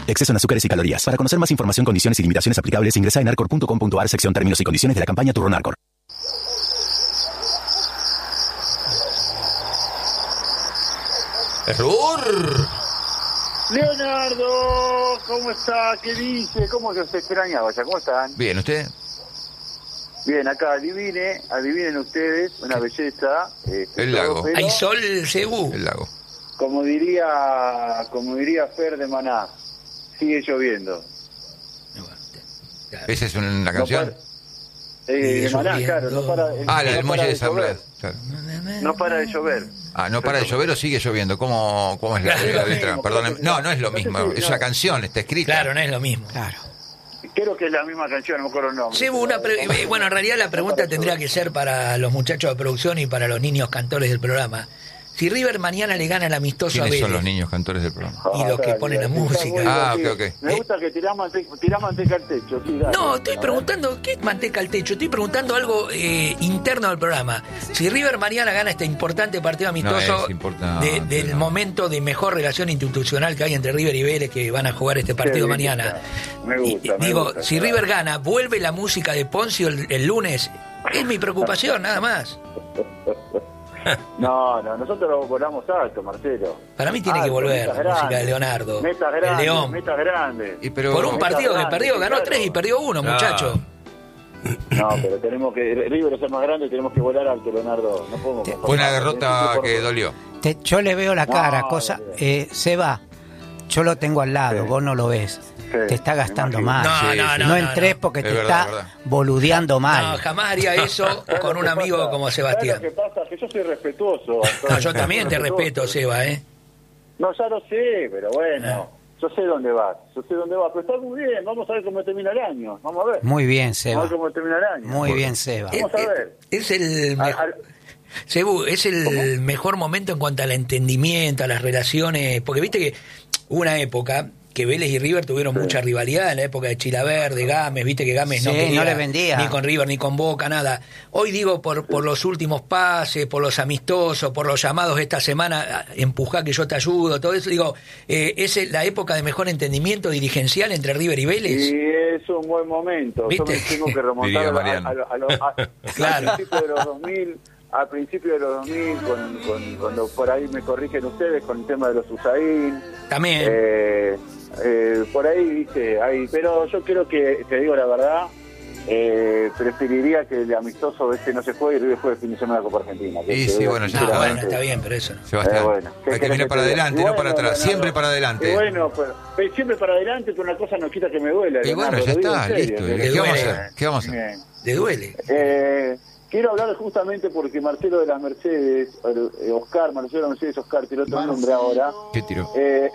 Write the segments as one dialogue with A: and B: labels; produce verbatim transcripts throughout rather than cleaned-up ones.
A: Exceso en azúcares y calorías. Para conocer más información, condiciones y limitaciones aplicables, ingresa en arcor punto com punto a r sección términos y condiciones de la campaña Turno Narcor.
B: ¡Error!
C: Leonardo, ¿cómo está? ¿Qué dice? ¿Cómo se os extrañaba ya? ¿Cómo están?
B: Bien, ¿usted?
C: Bien, acá adivine, adivinen ustedes, una belleza. Eh,
B: El lago.
C: pero,
D: ¿Hay sol, Cebú?
B: El lago.
C: Como diría, como diría Fer de Maná, sigue lloviendo.
B: ¿Esa es una
C: No
B: canción?
C: para- eh, de Maná, claro, no para, eh,
B: Ah, la
C: no
B: del
C: para
B: muelle de
C: de
B: San
C: llover.
B: Blas. Claro.
C: No para de llover.
B: Ah, ¿no para de llover o sigue lloviendo? ¿Cómo, cómo es la,
D: Claro,
B: la
C: es lo
B: letra?
C: mismo,
B: Perdóneme.
C: creo que-
B: No, no es lo
C: no sé
B: mismo.
C: si-
B: Es
C: no.
B: una canción, está escrita.
D: Claro, no es lo mismo.
E: Claro.
C: Creo que es la misma canción, no me acuerdo el nombre.
D: Cebú, una pre- eh, bueno, en realidad la pregunta tendría que ser para los muchachos de producción y para los niños cantores del programa. Si River mañana le gana el amistoso a
B: ¿Quiénes son
D: Vélez,
B: los niños cantores del programa?
D: y los que
C: dale,
D: ponen la
C: dale, está
D: música.
C: muy
B: Ah,
C: divertido.
B: ok, ok.
C: Me gusta que tirás manteca, tirás manteca al techo. Sí, dale.
D: No, estoy
C: A ver.
D: preguntando, ¿qué es manteca al techo? Estoy preguntando algo eh, interno del programa. Si River mañana gana este importante partido amistoso
B: No es importante,
D: de- del
B: no.
D: momento de mejor relación institucional que hay entre River y Vélez, que van a jugar este partido
C: Sí,
D: mañana.
C: me gusta,
D: Y-
C: me
D: digo,
C: gusta,
D: si
C: claro.
D: River gana, ¿vuelve la música de Poncio el, el lunes? Es mi preocupación, nada más.
C: No, no, nosotros lo volamos alto, Marcelo.
D: Para mí tiene que
C: Alto,
D: volver
C: metas
D: la música
C: grandes,
D: de Leonardo,
C: Metas
D: el
C: grandes,
D: León.
C: metas grandes.
B: Y pero,
D: Por un
C: Meta
D: partido que
C: grande,
D: perdió,
C: sí,
D: ganó
C: claro.
D: tres y perdió uno,
B: Claro.
D: muchacho.
C: No, pero tenemos que. River es el más grande y tenemos que volar alto, Leonardo. No podemos.
B: Fue una derrota
C: Por-
B: que dolió.
E: Te- yo le veo la
C: No,
E: cara, cosa.
C: no, no.
E: Eh, Seba, yo lo tengo al lado,
C: Sí.
E: vos no lo ves.
C: Sí,
E: Te está
C: me
E: gastando
C: imagino.
E: mal.
D: No,
B: Sí,
D: no,
B: sí.
D: no.
E: No
D: no,
E: entres
D: no.
E: porque
B: Es
E: te
B: verdad,
E: está
B: verdad.
E: boludeando mal.
D: No, jamás haría eso
C: ¿Sabes
D: con
C: lo
D: un
C: que
D: amigo
C: pasa?
D: como
C: ¿Sabes
D: Sebastián.
C: lo que pasa? Que yo soy respetuoso. Antonio.
D: No, yo también te
C: Soy
D: respeto,
C: respetuoso.
D: Seba, ¿eh?
C: No, ya lo sé, pero bueno. Yo sé dónde vas. Yo sé dónde vas. Pero está muy bien. Vamos a ver cómo termina el año. Vamos a ver.
E: Muy bien,
C: Vamos a
E: Seba.
C: ver cómo termina el año.
E: Muy bien, Seba.
C: Vamos a ver.
D: Es el
C: A-
D: mejor.
C: a-
D: Cebú, es el mejor momento en cuanto al entendimiento, a las relaciones, porque viste que hubo una época que Vélez y River tuvieron mucha rivalidad en la época de Chilaver, de Gámez, viste que Gámez no
E: Sí,
D: quería
E: no le vendía.
D: ni con River ni con Boca, nada. Hoy digo por por los últimos pases, por los amistosos, por los llamados esta semana, empujá que yo te ayudo, todo eso, digo, eh, es la época de mejor entendimiento dirigencial entre River y Vélez.
C: Y es un buen momento. Yo
D: ¿Viste?
C: me tengo que
B: Diría
C: remontar a,
B: Mariano.
C: a, a, a, los- a-
D: Claro.
C: al principio de los dos mil, al principio de los dos mil, con, con, cuando por ahí me corrigen ustedes con el tema de los Usain.
D: También.
C: Eh, eh, por ahí, viste, ahí, pero yo creo que, te digo la verdad, eh, preferiría que el amistoso este no se juegue y River juegue el fin de semana Copa Argentina. Que
B: Y
C: te
B: sí,
C: digo
B: bueno, ya
D: no,
B: está.
D: bueno, está bien, pero eso no.
B: Sebastián,
C: Eh, bueno, ¿qué
B: hay que
C: querés
B: mirar
C: que
B: para
C: te diga?
B: adelante,
C: Y
B: no
C: bueno,
B: para atrás.
C: Leonardo,
B: Siempre para adelante.
C: Y bueno, pues, pero siempre para adelante, pero una cosa no quita que me duela.
B: Y bueno,
C: Leonardo,
B: ya
C: lo digo
B: está,
C: en serio,
B: listo.
C: que-
B: ¿Qué
D: que
B: vamos a
D: duele.
B: hacer? ¿Qué vamos a hacer?
C: Bien.
D: Le duele.
C: Eh, quiero hablar justamente porque Marcelo de las Mercedes, eh, Oscar, Marcelo de las Mercedes, Oscar, tiró otro nombre ahora,
B: ¿Qué tiró?
C: eh,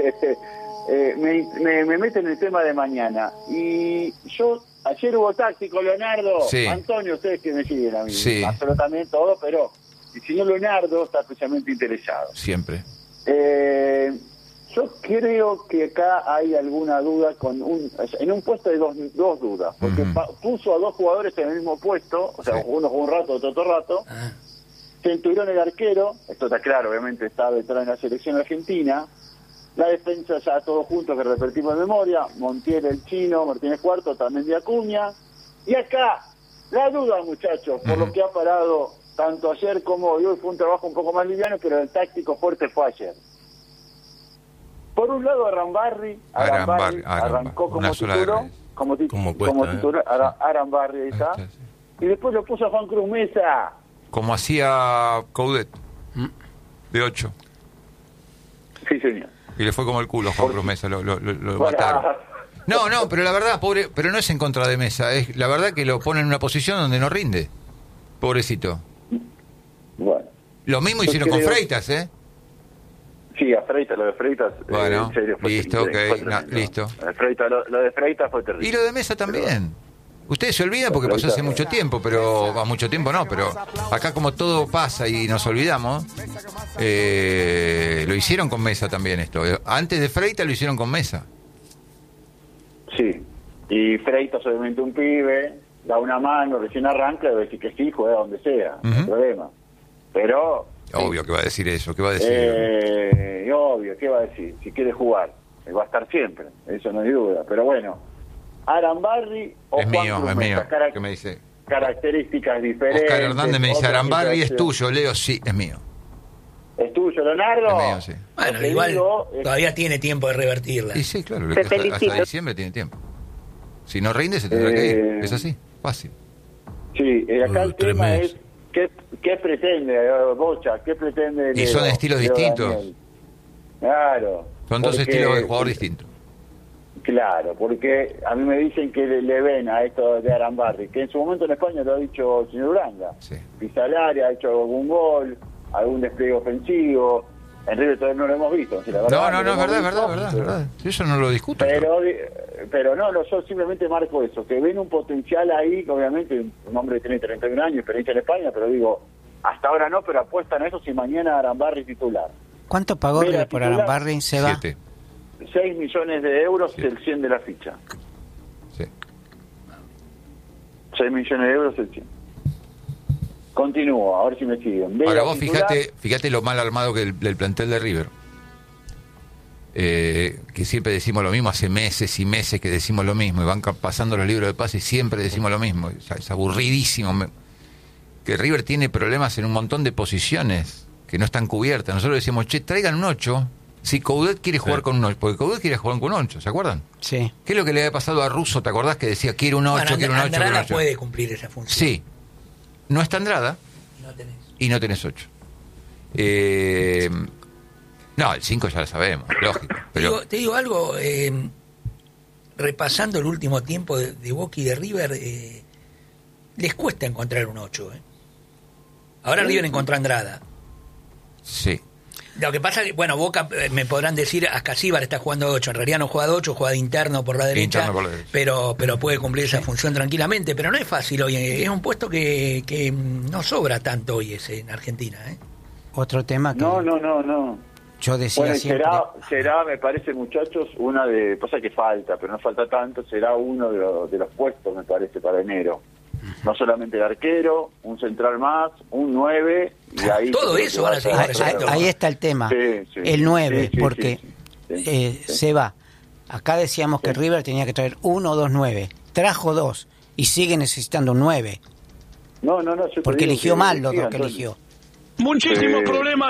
C: eh, me, me, me mete en el tema de mañana. Y yo, ayer hubo táctico, Leonardo,
B: Sí.
C: Antonio, ustedes que me siguen a mí,
B: Sí.
C: Marcelo también, todo, pero el señor Leonardo está especialmente interesado.
B: Siempre.
C: Eh, yo creo que acá hay alguna duda con un en un puesto de dos, dos dudas, porque
B: Ujú.
C: pa- puso a dos jugadores en el mismo puesto, o sea,
B: Sí.
C: uno jugó un rato, otro otro rato.
D: Ah.
C: Centurión el arquero, esto está claro, obviamente está detrás de la selección argentina. La defensa ya todos juntos que repetimos de memoria, Montiel el chino, Martínez Cuarto, también de Acuña. Y acá, la duda, muchachos, por
B: Ujú.
C: lo que ha parado tanto ayer como hoy. Hoy fue un trabajo un poco más liviano, pero el táctico fuerte fue ayer. Por un lado, Arambarri, Arambarri
B: Arambarri, Arambarri,
C: arrancó como
B: una sola
C: titular,
B: R.
C: como, ti-
F: Como cuesta,
C: como
F: ¿eh?
C: titular, Ara- Arambarri, ahí está.
B: Ahí está, sí.
C: Y después lo puso a Juan Cruz Mesa.
B: Como hacía Coudet, de ocho.
C: Sí, señor.
B: Y le fue como el culo a Juan Cruz Mesa, lo, lo, lo, lo
C: Para-
B: mataron. No, no, pero la verdad, pobre, pero no es en contra de Mesa, es la verdad que lo pone en una posición donde no rinde. Pobrecito.
C: Bueno.
B: Lo mismo
C: Yo
B: hicieron con
C: creo-
B: Freitas, ¿eh?
C: Sí, a Freitas, lo de Freitas, eh,
B: Bueno,
C: en serio, fue
B: listo,
C: terrible,
B: ok,
C: fue
B: na-
C: tremendo.
B: listo.
C: Lo de Freitas, lo, lo de Freitas fue terrible.
B: Y lo de Mesa también. Ustedes se olvidan porque pasó hace mucho tiempo, pero va mucho tiempo no, pero acá como todo pasa y nos olvidamos, eh, lo hicieron con Mesa también esto. Antes de Freitas lo hicieron con Mesa.
C: Sí, y Freitas obviamente un pibe, da una mano, recién arranca, debe decir que sí, juega donde sea, no hay
B: Ujú.
C: problema. Pero...
B: Obvio que va a decir eso, que va a decir.
C: Eh, obvio, ¿qué va a decir? Si quiere jugar. va a estar siempre, eso no hay duda. Pero bueno, Arambarri o
B: Es
C: Juan
B: mío,
C: Cruz
B: es
C: Mesa,
B: mío.
C: cara-
B: ¿Qué me dice?
C: características diferentes.
B: Oscar Hernández me dice,
C: otra
B: Arambarri es
C: situación.
B: tuyo. Leo, sí, es mío.
C: ¿Es tuyo, Leonardo?
B: Es mío, sí.
D: Bueno,
C: Lo que
D: igual
C: digo es-
D: todavía tiene tiempo de revertirla.
B: Y sí, claro,
F: Te
B: hasta, hasta
F: felicito.
B: diciembre tiene tiempo. Si no rinde, se tendrá que ir.
C: Eh,
B: Es así, fácil.
C: Sí, eh, acá
G: Uh,
C: el
G: tres
C: tema
G: meses.
C: es, ¿qué, qué pretende, eh, Bocha? ¿Qué pretende
B: Y son
C: Leo-
B: estilos
C: Leo
B: distintos.
C: Daniel? Claro.
B: Son dos
C: porque-
B: estilos de jugador distintos.
C: Claro, porque a mí me dicen que le, le ven a esto de Arambarri, que en su momento en España lo ha dicho el señor Uranga.
B: Sí.
C: Pisa el área, ha hecho algún gol, algún despliegue ofensivo. En River todavía no lo hemos visto. Si la verdad,
B: No, no,
C: lo
B: no, es
C: hemos
B: verdad, es
C: visto,
B: verdad, verdad,
C: pero-
B: verdad. Eso no lo discuto.
C: Pero, pero no, no, yo simplemente marco eso, que ven un potencial ahí, que obviamente un hombre que tiene treinta y un años, experiencia en España, pero digo, hasta ahora no, pero apuestan a eso si mañana Arambarri es titular.
E: ¿Cuánto pagó
C: Mira,
E: River por
C: titular,
E: Arambarri? Se va.
B: Siete.
C: seis millones de euros
B: Sí.
C: el cien de la ficha.
B: Sí.
C: seis millones de euros el cien. Continúo, a ver si me siguen. Vela
B: Ahora vos
C: titular,
B: fíjate, fíjate lo mal armado que el, del plantel de River. Eh, que siempre decimos lo mismo, hace meses y meses que decimos lo mismo, y van ca- pasando los libros de pase y siempre decimos lo mismo. Es, es aburridísimo. Me- que River tiene problemas en un montón de posiciones que no están cubiertas. Nosotros decimos, che, traigan un ocho. Si Coudet quiere jugar
G: Sí.
B: con un ocho, porque Coudet quiere jugar con un ocho, ¿se acuerdan?
E: Sí.
B: ¿Qué es lo que le había pasado a Russo? ¿Te acordás que decía, quiero un ocho,
D: Bueno,
B: quiero un ocho, quiero un
D: Andrada
B: ocho?
D: puede cumplir esa función.
B: Sí. No está Andrada
D: No tenés.
B: y no tenés ocho. Eh, no, el cinco ya lo sabemos, lógico.
D: Te
B: Pero
D: digo, te digo algo, eh, repasando el último tiempo de, de Boca y de River, eh, les cuesta encontrar un ocho. Eh. Ahora River encontró a Andrada.
B: sí.
D: Lo que pasa es que, bueno, Boca, eh, me podrán decir, Ascasíbar está jugando de ocho. En realidad no juega de ocho, juega de interno por la derecha,
B: Interno por la derecha.
D: pero pero puede cumplir esa función tranquilamente. Pero no es fácil hoy. eh, Es un puesto que, que no sobra tanto hoy ese en Argentina. ¿eh?
E: Otro tema que
C: No, no, no, no.
E: yo decía
C: Bueno, y
E: siempre.
C: será, será, me parece, muchachos, una de... Pasa que falta, pero no falta tanto, será uno de los, de los puestos, me parece, para enero. No solamente el arquero, un central más, un nueve, y ahí...
D: Todo
C: creo
D: eso
C: que
D: van
C: va
D: a seguir
C: estar-
E: Ahí,
D: resuelto.
E: ahí está el tema.
C: Sí, sí.
E: El nueve,
C: Sí, sí,
E: porque
C: sí, sí, sí,
E: eh,
C: sí.
E: se va. Acá decíamos que
C: Sí.
E: River tenía que traer uno o dos nueve. Trajo dos y sigue necesitando un nueve.
C: No, no, no, yo te
E: Porque
C: digo
E: eligió
C: que
E: mal los
C: eligió,
E: dos que
C: entonces,
E: eligió.
H: Muchísimos
C: Sí.
H: problemas.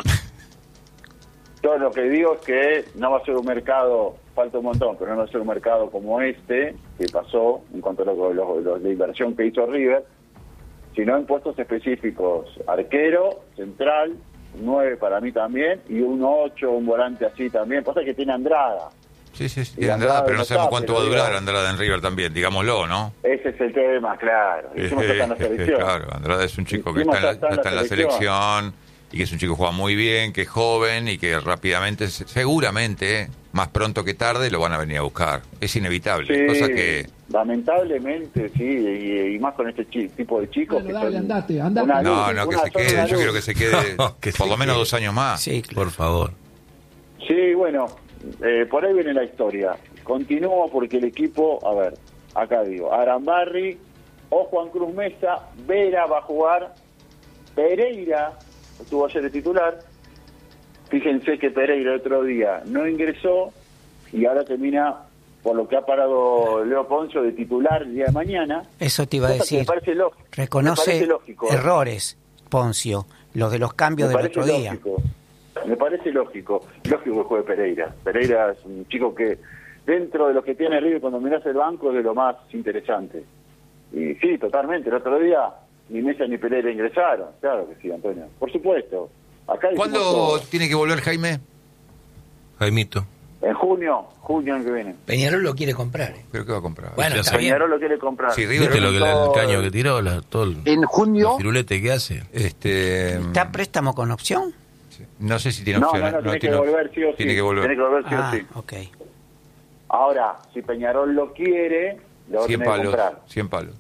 C: Yo lo que digo es que no va a ser un mercado, falta un montón, pero no va a ser un mercado como este, que pasó en cuanto a lo, lo- lo- la inversión que hizo River, sino en puestos específicos, arquero, central, nueve para mí también, y un ocho, un volante así también. Pasa que tiene Andrada,
B: Sí, sí, sí.
C: Y
B: tiene Andrada,
C: Andrada
B: pero
C: no
B: no sabemos
C: está,
B: cuánto
C: pero
B: va a durar
C: digo-
B: Andrada en River también, digámoslo, ¿no?
C: ese es el tema, claro. Hicimos hasta en la selección.
B: Claro, Andrada es un chico que
C: Hicimos
B: está en la,
C: hasta
B: está en la selección y que es un chico que juega muy bien, que es joven y que rápidamente, se- seguramente, eh, más pronto que tarde, lo van a venir a buscar. Es inevitable.
C: Sí,
B: Cosa que...
C: lamentablemente, sí, y, y más con este chi- tipo de chicos.
I: Bueno,
C: que
I: dale,
C: son
I: andate, andate.
C: una
B: No,
C: luz,
B: no, que
C: una
B: se
C: sola
B: quede. Yo
C: luz.
B: quiero que se quede
G: No, que
B: por
G: se
B: lo menos
G: quede.
B: dos años más.
E: Sí, claro.
G: Por favor.
C: Sí, bueno, eh, por ahí viene la historia. Continúo porque el equipo, a ver, acá digo, Arambarri o Juan Cruz Mesa, Vera va a jugar, Pereira estuvo ayer de titular. Fíjense que Pereira el otro día no ingresó y ahora termina, por lo que ha parado Leo Poncio, de titular el día de mañana.
E: Eso te iba a
C: Cosa que
E: decir.
C: Me parece lógico. me
E: Reconoce
C: parece lógico, ¿eh?
E: errores, Poncio, los de los cambios
C: Me
E: del
C: parece
E: otro día.
C: lógico. Me parece lógico. Lógico que juegue Pereira. Pereira es un chico que, dentro de lo que tiene River, cuando mirás el banco, es de lo más interesante. Y sí, totalmente. El otro día ni Mesa ni Pereira ingresaron. Claro que sí, Antonio. Por supuesto. Acá hicimos
B: ¿Cuándo
C: todo.
B: tiene que volver Jaime?
G: Jaimito.
C: En junio, junio año que viene.
D: Peñarol lo quiere comprar. ¿eh?
B: Creo que va a comprar.
D: Bueno,
G: Ya
D: está
G: sabe.
D: bien.
C: Peñarol lo quiere comprar.
B: Sí, River
G: ¿Viste lo que
C: todo-
G: el caño que tiró? La, todo el,
F: En junio,
G: el firulete que hace.
B: Este,
E: ¿Está a préstamo con opción?
B: no sé si tiene
C: No,
B: opción.
C: no,
B: ¿eh?
C: no, tiene que
B: tiene-
C: volver sí o sí.
B: Tiene que volver.
C: Tiene que volver sí
E: Ah,
C: o sí.
E: ok.
C: Ahora, si Peñarol lo quiere, lo va a
B: cien
C: tener que
B: palos.
C: comprar.
B: cien palos.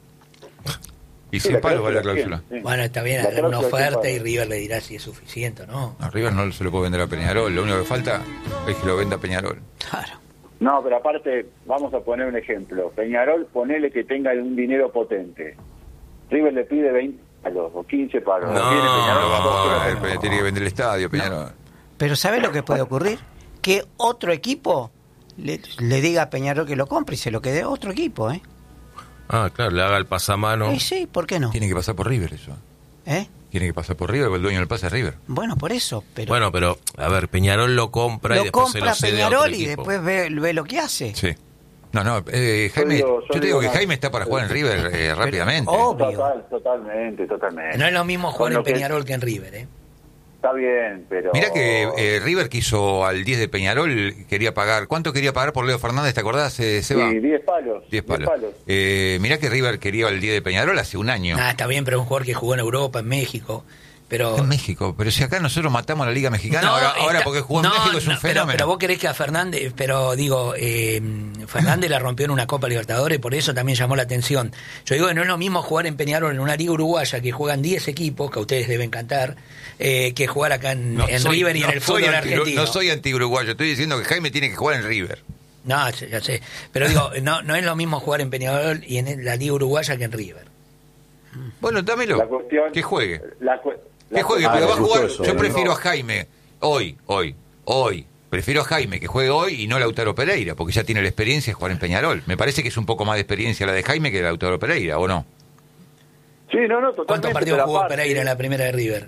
B: Y
C: Sí,
B: cien palos vale la
C: cláusula
B: cláusula.
C: cien, sí.
D: Bueno, está bien,
C: La
D: hará una
C: cláusula cien
D: oferta y
C: palos.
D: River le dirá si es suficiente o no.
B: A River no se lo puede vender a Peñarol. Lo único que falta es que lo venda Peñarol.
E: Claro.
C: No, pero aparte, vamos a poner un ejemplo. Peñarol, ponele que tenga un dinero potente. River le pide veinte palos o quince palos.
G: No,
C: Tiene Peñarol,
B: No, vamos
C: dos
B: a
C: kilos.
B: ver, tiene que vender el estadio, Peñarol.
E: Pero ¿sabes lo que puede ocurrir? Que otro equipo le, le diga a Peñarol que lo compre y se lo quede a otro equipo, ¿eh?
G: Ah, claro, le haga el pasamano.
E: Sí, sí, ¿por qué no?
B: Tiene que pasar por River eso.
E: ¿Eh?
B: Tiene que pasar por River, porque el dueño del pase es River.
E: Bueno, por eso, pero...
G: Bueno, pero, a ver, Peñarol lo compra y
E: lo
G: después se
E: compra
G: lo cede a
E: Peñarol
G: otro
E: y
G: equipo.
E: después ve, ve lo que hace.
B: Sí. No, no, eh, Jaime,
C: Yo digo- yo
B: yo te digo
C: digo
B: que
C: más.
B: Jaime está para jugar en River eh, rápidamente.
E: obvio.
C: Total, totalmente, totalmente.
D: No es lo mismo jugar
C: Con
D: en
C: lo que-
D: Peñarol que en River, ¿eh?
C: Está bien, pero...
B: Mirá que eh, River quiso al diez de Peñarol, quería pagar. ¿Cuánto quería pagar por Leo Fernández? ¿Te acordás, eh, Seba?
C: Sí, diez palos.
B: diez palos. Eh, mirá que River quería al diez de Peñarol hace un año.
D: Ah, está bien, pero es un jugador que jugó en Europa, en México. Pero...
B: En México, pero si acá nosotros matamos a la Liga Mexicana, ahora, ahora
D: está-
B: porque jugó en
D: no,
B: México es un
D: no, pero-
B: fenómeno.
D: Pero, vos querés que a Fernández, pero digo, eh, Fernández la rompió en una Copa Libertadores, por eso también llamó la atención. Yo digo que no es lo mismo jugar en Peñarol, en una liga uruguaya, que juegan diez equipos, que a ustedes deben cantar, eh, que jugar acá en,
B: No
D: en
B: soy-
D: River y
B: no
D: en el
B: soy
D: fútbol
B: anti-
D: argentino.
B: No soy anti-uruguayo, estoy diciendo que Jaime tiene que jugar en River.
D: No, ya ya sé. Pero digo, no, no es lo mismo jugar en Peñarol y en la liga uruguaya que en River.
B: Bueno, dámelo.
C: La cuestión...
B: Que juegue.
C: La cu-
B: Que
C: la
B: juegue,
C: cuestión-
B: porque va a
C: Ah,
B: jugar.
C: eso,
B: Yo
C: ¿no?
B: prefiero a Jaime hoy, hoy, hoy. Prefiero a Jaime que juegue hoy y no a Lautaro Pereira, porque ya tiene la experiencia de jugar en Peñarol. Me parece que es un poco más de experiencia la de Jaime que la de Lautaro Pereira, ¿o no?
C: Sí, no, no, totalmente.
D: ¿Cuántos partidos
C: pero
D: jugó
C: aparte-
D: Pereira en la primera de River?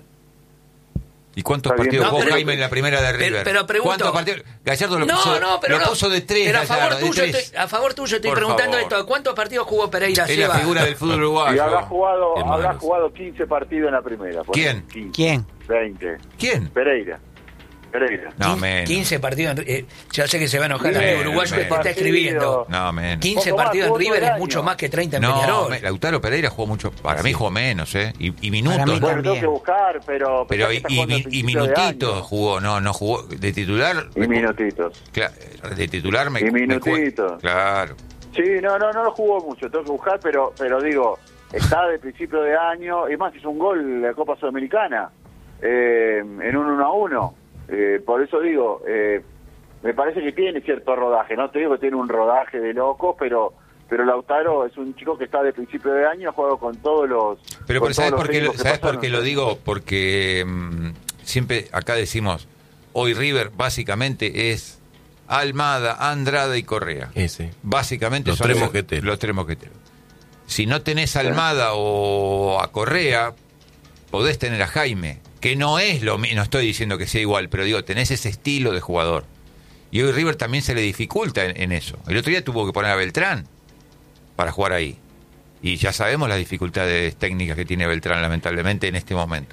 B: ¿Y cuántos
C: Está bien.
B: partidos
C: No,
B: jugó
D: pero-
B: Jaime en la primera de
D: pero-
B: River?
D: pero pregunto-
B: ¿Cuántos partidos? Gallardo lo
D: no,
B: puso,
D: no, pero
B: lo
D: no.
B: puso de tres.
D: Pero a favor,
B: Gallardo, de
D: tuyo
B: tres.
D: estoy, a favor tuyo estoy
B: Por
D: preguntando
B: favor.
D: esto. ¿Cuántos partidos jugó Pereira?
B: Es la
D: Seba?
B: figura del fútbol uruguayo.
C: Y habrá jugado,
G: Qué
C: habrá
G: malos.
C: jugado quince partidos en la primera. por
B: ¿Quién?
C: ejemplo, quince,
E: ¿Quién?
C: veinte.
B: ¿Quién?
C: Pereira. Pereira.
B: No,
D: Quin-
B: menos.
D: quince partidos. En, eh, yo sé que se va a enojar
B: Menos,
D: el uruguayo que te está
B: menos.
D: escribiendo.
B: No, menos.
D: quince
C: Poco más,
D: partidos en
C: jugó todo
D: River
C: el
D: es
C: año.
D: mucho más que treinta en
B: No,
D: Peñarol.
B: me- Lautaro Pereira jugó mucho, para mí jugó menos, ¿eh? Y, y minutos.
E: Para mí
C: Bueno,
E: también.
C: tengo que buscar, pero...
B: Pero
C: pensá
B: y,
C: que está
B: y,
C: jugando a
B: y
C: principio de
B: minutitos
C: año.
B: jugó, no, no jugó de titular.
C: Y minutitos.
B: Cla- de titular me
C: Y
B: me cu-
C: minutitos.
B: Claro.
C: Sí, no, no, no lo jugó mucho, tengo que buscar, pero pero digo, está de principio de año, es más, hizo un gol en la Copa Sudamericana, eh, en un uno a uno, eh, por eso digo, eh, me parece que tiene cierto rodaje, no te digo que tiene un rodaje de locos, pero pero Lautaro es un chico que está de principio de año, ha jugado con todos los...
B: Pero,
C: con
B: pero ¿sabes
C: todos los
B: por qué, lo,
C: técnicos que
B: ¿sabes por
C: pasaron.
B: qué lo digo? Porque mm, siempre acá decimos, hoy River básicamente es Almada, Andrada y Correa.
G: Ese.
B: Básicamente
G: Los
B: son
G: tres
B: esos-
G: mosqueteros.
B: Los tres mosqueteros. Si no tenés a Almada o a Correa, podés tener a Jaime, que no es lo mismo, no estoy diciendo que sea igual, pero digo, tenés ese estilo de jugador. Y hoy River también se le dificulta en, en eso. El otro día tuvo que poner a Beltrán para jugar ahí. Y ya sabemos las dificultades técnicas que tiene Beltrán, lamentablemente, en este momento.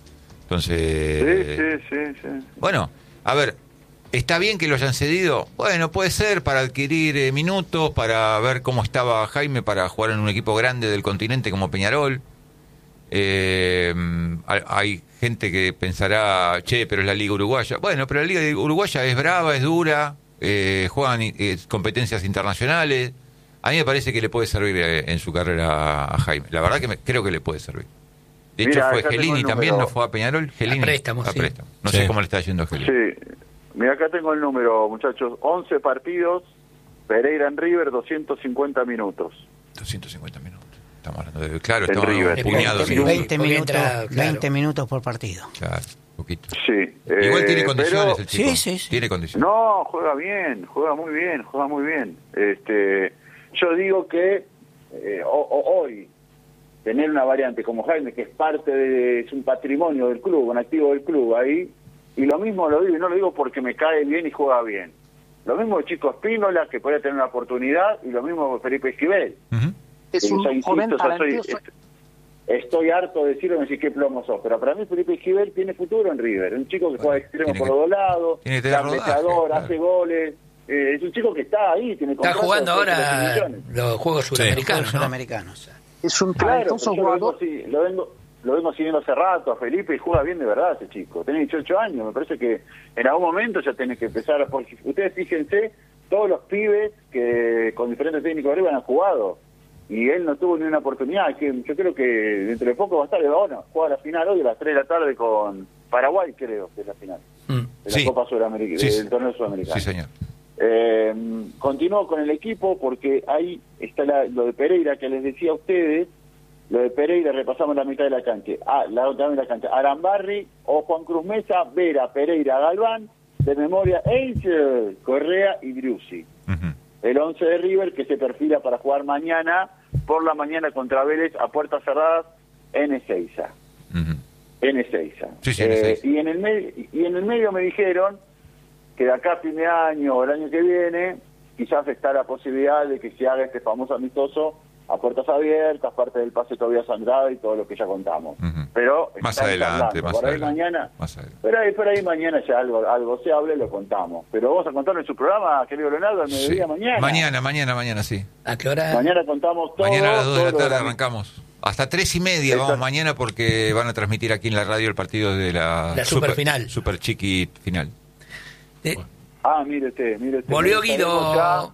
B: Entonces,
C: Sí, sí, sí, sí.
B: bueno, a ver, ¿está bien que lo hayan cedido? Bueno, puede ser para adquirir eh, minutos, para ver cómo estaba Jaime para jugar en un equipo grande del continente como Peñarol. Eh, hay, hay gente que pensará, che, pero es la Liga Uruguaya. Bueno, pero la Liga Uruguaya es brava, es dura, eh, juegan eh, competencias internacionales. A mí me parece que le puede servir eh, en su carrera a Jaime. La verdad que me, creo que le puede servir. De hecho,
C: Mira,
B: fue
C: acá tengo
B: Gelini
C: el
B: también,
C: número.
B: ¿no fue a Peñarol? Gelini.
D: préstamo,
B: A
D: sí.
B: préstamo. No
G: Sí.
B: sé cómo le está yendo a Gelini.
C: Sí, mira, acá tengo el número, muchachos, once partidos, Pereira en River, doscientos cincuenta minutos.
B: doscientos cincuenta minutos. Estamos hablando de. Claro,
C: En
B: estamos
C: River.
B: un puñado.
D: veinte
B: de
D: minutos.
E: veinte
D: porque
E: minutos,
D: entra, claro.
E: veinte minutos por partido.
B: Claro, poquito.
C: Sí.
B: Igual
C: eh,
B: tiene condiciones
C: pero-
B: el chico.
E: Sí, sí, sí.
B: Tiene condiciones.
C: No, juega bien, juega muy bien, juega muy bien. Este, yo digo que eh, o- o- hoy tener una variante como Jaime, que es parte de, es un patrimonio del club, un activo del club ahí, y lo mismo lo digo, y no lo digo porque me cae bien y juega bien. Lo mismo el Chico Espínola, que podría tener una oportunidad, y lo mismo Felipe Esquivel.
B: Ujú.
F: Es
C: Eh,
F: un
C: ya insisto,
F: joven
C: ya soy-
F: talentoso.
C: est- estoy harto de decirlo, me decís qué plomo sos, pero para mí Felipe Esquivel tiene futuro en River, un chico que juega de extremo
B: tiene
C: por
B: que-
C: los dos lados,
B: tiene que tener rodaje,
C: cabeceador,
B: claro.
C: hace goles, eh, es un chico que está ahí, tiene
D: Está
C: contrato
D: jugando
C: de
D: ahora
C: trece millones.
D: los Juegos
E: Los
D: Suramericanos, ¿no?
E: sudamericanos.
F: Es un
C: Claro,
F: talentoso
C: pero yo lo vengo,
F: jugador.
C: si- lo vengo lo vengo siguiendo hace rato a Felipe y juega bien de verdad ese chico. Tiene dieciocho años, me parece que en algún momento ya tenés que empezar a... Porque ustedes fíjense, todos los pibes que con diferentes técnicos arriba han jugado y él no tuvo ni una oportunidad. Que yo creo que dentro de poco va a estar, bueno, juega la final hoy a las tres de la tarde con Paraguay, creo que es la final
D: Mm.
C: de la
B: Sí.
C: Copa Sudamericana,
B: Sí,
C: del
B: sí.
C: torneo sudamericano.
B: Sí, señor.
C: Eh, continúo con el equipo porque ahí está la- lo de Pereira que les decía a ustedes. Lo de Pereira, repasamos la mitad de la cancha. Ah, la otra mitad de la cancha. Arambarri o Juan Cruz Mesa, Vera, Pereira, Galván, de memoria, Angel, Correa y Driussi.
B: Ujú.
C: El once de River que se perfila para jugar mañana, por la mañana contra Vélez, a puertas cerradas, en Ezeiza.
B: Ujú.
C: En Ezeiza.
B: Sí, sí, en
C: Eh,
B: Ezeiza.
C: y, en el me- y en el medio me dijeron que de acá a fin de año o el año que viene, quizás está la posibilidad de que se haga este famoso amistoso a puertas abiertas, parte del pase todavía sangrado y todo lo que ya contamos.
B: Ujú.
C: Pero
B: Más
C: está
B: adelante,
C: charlando.
B: más
C: por ahí
B: adelante,
C: mañana,
B: más adelante.
C: pero ahí, por ahí mañana ya algo, algo se hable, lo contamos. Pero vamos a contarlo en su programa, querido Leonardo, al
B: Sí.
C: mediodía mañana.
B: Mañana, mañana, mañana, sí.
D: ¿A qué hora?
C: Mañana contamos todo.
B: Mañana a las dos de
C: todo
B: la
C: lo
B: tarde
C: la-
B: arrancamos. Hasta tres y media
C: Exacto.
B: vamos mañana porque van a transmitir aquí en la radio el partido de la,
D: La superfinal.
B: Super Chiqui final.
D: Eh,
C: Ah, mire usted, mire usted.
D: Volvió
C: Estaremos
D: Guido.
C: ya.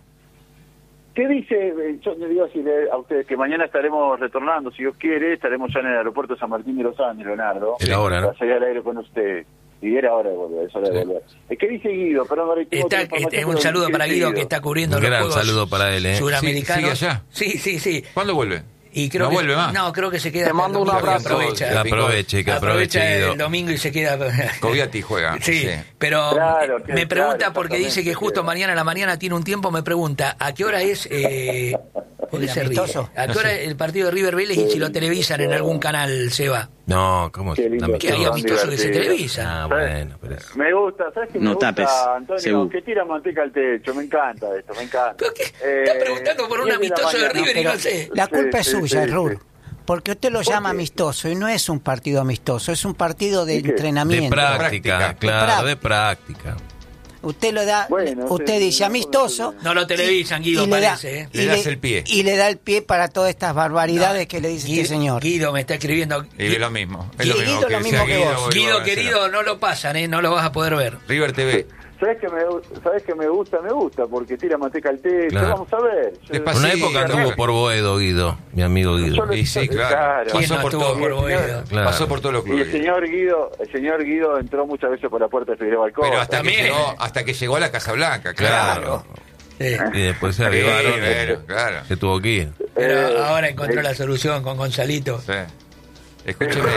C: ¿Qué dice? Eh, Yo le digo así le- a ustedes que mañana estaremos retornando, si Dios quiere, estaremos ya en el aeropuerto de San Martín de los Andes, Leonardo.
G: Era hora, ¿no?
C: Para salir al aire con usted. Y era hora de volver, es hora de
G: Sí.
C: volver. Eh, ¿Qué dice Guido? Perdón, ahora tengo
D: Está,
C: otra información,
D: este, un
C: pero
D: saludo
C: ¿qué
D: para
C: dice
D: Guido que está cubriendo
G: Un
D: los
G: gran
D: Juegos
G: saludo para él, ¿eh?
D: Suramericanos.
B: Sí, ¿sigue allá?
D: Sí, sí, sí.
B: ¿Cuándo vuelve?
D: Y creo
B: ¿No
D: que,
B: vuelve más?
D: No, creo que se queda.
C: Te
D: hasta el
C: mando un
D: domingo, que
C: abrazo.
D: Aprovecha,
G: Que aproveche, que aproveche,
D: aprovecha
G: Guido.
D: el domingo y se queda.
B: Coviati juega.
D: Sí,
B: Sí.
D: pero
C: Claro, que-
D: me pregunta
C: claro,
D: porque dice que
C: exactamente,
D: justo
C: sí.
D: mañana a la mañana tiene un tiempo, me pregunta, ¿a qué hora es? Eh, ¿Por qué
E: ¿El
D: se ríe?
E: amistoso?
D: ¿A qué
B: No
D: hora
B: sé.
D: el partido de River Vélez y si lo televisan en algún canal, Seba?
G: No, ¿cómo?
C: Qué lindo.
G: Dame
D: Que hay
C: Son
D: amistosos que se
C: divertidos.
D: televisan.
G: Ah, bueno, pero es-
C: Me gusta, ¿sabes qué me
F: No
C: gusta,
F: tapes,
C: Antonio?
F: Sebu.
C: Que tira manteca al techo, me encanta esto, me encanta.
D: ¿Pero qué?
C: Eh,
D: Está preguntando por un
C: diez de la
D: amistoso de
C: mañana.
D: River y
E: pero
D: no sé.
E: la
C: Sí,
E: culpa es
C: sí,
E: suya,
C: sí,
E: Rur.
C: sí.
E: Porque usted lo
C: ¿Por
E: llama
C: qué?
E: amistoso y no es un partido amistoso, es un partido de
C: ¿Y qué?
G: de
E: entrenamiento.
G: práctica,
B: Práctica.
G: claro,
E: De
G: de práctica.
E: Usted lo da,
C: Bueno,
E: usted
C: sí,
E: dice
C: no,
E: amistoso.
D: No lo televisan, Guido,
E: y le da-
D: parece, ¿eh?
E: y
B: Le das el pie.
E: Y le da el pie para todas estas barbaridades que le dice
D: Guido,
E: este señor.
D: Guido me está escribiendo.
B: Y es lo mismo. Es
E: Guido
B: lo mismo
E: lo
B: que
E: mismo
B: decía
E: que
B: Guido,
E: vos.
B: hoy
D: Guido,
B: va a ser-
D: querido, no lo pasan, ¿eh? No lo vas a poder ver.
B: River T V.
C: ¿Sabes que me, sabes que me gusta? Me gusta, porque tira manteca al techo.
G: Claro.
C: Vamos a ver. Yo-
B: Despacito.
G: Una
B: Sí,
G: época
B: claro.
G: anduvo por Boedo, Guido, mi amigo Guido.
C: Solo-
B: Y sí, claro.
C: Claro.
D: ¿Quién
B: Pasó
D: no
B: por
D: estuvo
B: todo.
D: por Boedo?
G: Claro.
B: Pasó por todos los
C: Y el
B: clubes.
C: señor Guido, el señor Guido entró muchas veces por la puerta de Figueroa Alcoba.
B: Pero hasta que,
D: También.
B: llegó, hasta que llegó a la Casa Blanca, claro.
G: Claro.
D: Sí.
G: Y después se
B: Sí,
G: avivaron.
B: bueno, claro.
G: Se tuvo que ir.
D: Pero
C: Eh,
D: ahora encontró
C: eh,
D: la solución con Gonzalito.
B: Sí. Escúcheme.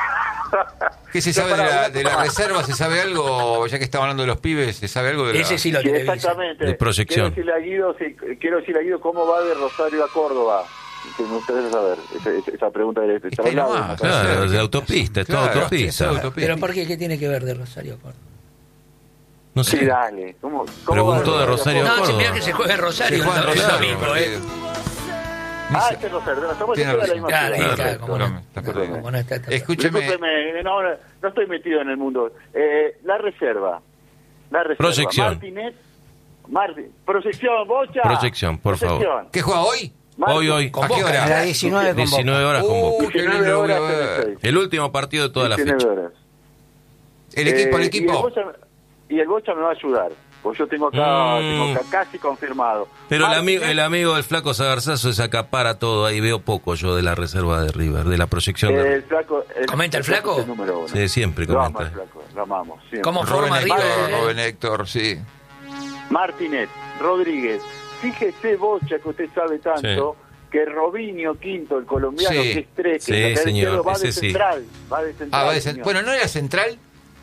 B: ¿Qué se sabe de la, de la reserva? ¿Se sabe algo? Ya que estamos hablando de los pibes, ¿se sabe algo de la...?
D: Ese sí lo
C: Sí,
D: televisa.
C: exactamente.
G: De proyección.
C: Quiero decirle a Guido, sí, quiero decirle a Guido cómo va de Rosario a Córdoba. Que me gustaría saber esa, esa- esa pregunta de
B: Está ahí nomás.
G: Claro, de autopista, es todo
B: Claro,
G: autopista.
B: es autopista.
D: Pero ¿por qué? ¿Qué tiene que ver de Rosario con?
G: No
C: Sí,
G: sé.
C: dale. ¿Cómo, cómo
G: Preguntó
C: va
G: de Rosario a
D: No,
G: Córdoba.
D: se mira que se juega en Rosario
B: Se juega en
D: el
B: Rosario,
D: domingo, ¿eh?
C: Ah, este es Rosario. No, estamos
B: Tiene
C: en la
B: razón.
C: misma
D: Claro,
C: ciudad.
D: claro,
C: Perfecto.
D: cómo
B: No,
D: no.
B: está perdido.
D: Cómo no está, está-
B: Escúcheme.
C: Discúlpeme, no, no, no estoy metido en el mundo. Eh, la reserva. La reserva.
G: Proyección.
C: Martinet. Martin, proyección, bocha.
G: Proyección, por favor.
C: Proyección.
B: ¿Qué juega hoy?
C: Martin.
G: Hoy, hoy.
B: ¿A qué
D: Convoca.
B: hora?
E: A las diecinueve con
G: diecinueve horas con Boca.
B: Uh, qué
C: diecinueve
B: lindo, voy a
C: horas en el
B: ver.
C: seis.
G: El último partido de toda la
C: diecinueve
G: fecha.
C: horas.
B: El equipo,
C: Eh,
B: el
C: Y el,
B: equipo.
C: bocha, y el bocha me va a ayudar. Pues yo tengo acá,
G: Mm.
C: tengo acá casi confirmado.
G: Pero el
C: Martin,
G: amigo, el amigo del flaco Sagarzazo se acapara todo. Ahí veo poco yo de la reserva de River, de la proyección
C: eh,
G: de
C: el flaco, el-
D: ¿Comenta el flaco?
C: es el número uno.
G: Sí, siempre
C: Lo
G: comenta.
C: amo al flaco, lo amamos. siempre.
D: ¿Cómo
B: Rubén
D: forma
B: Héctor,
D: River?
B: Rubén Héctor, sí.
C: Martinet, Rodríguez. Fíjese, bocha, que usted sabe tanto, que Robinho Quinto, el colombiano,
B: Sí.
C: que es tres, que
G: Sí,
C: es lateral
G: señor,
C: izquierdo, va de
G: ese sí.
C: central. Va de central,
B: Ah, va de cent-
C: señor.
B: Bueno, ¿no era central?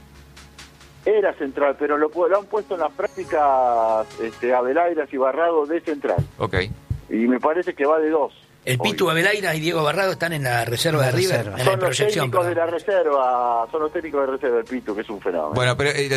C: Era central, pero lo, lo han puesto en las prácticas este, Avelairas y Barrado de central.
B: Ok.
C: Y me parece que va de dos.
D: El
C: hoy.
D: Pitu Abelaira y Diego Barrado están en la reserva
E: En
D: de
E: la
D: River,
E: reserva.
D: en la
C: Son los
D: proyección.
C: técnicos de
D: perdón.
C: la reserva, son los técnicos de reserva del Pitu, que es un fenómeno.
B: Bueno, pero eh,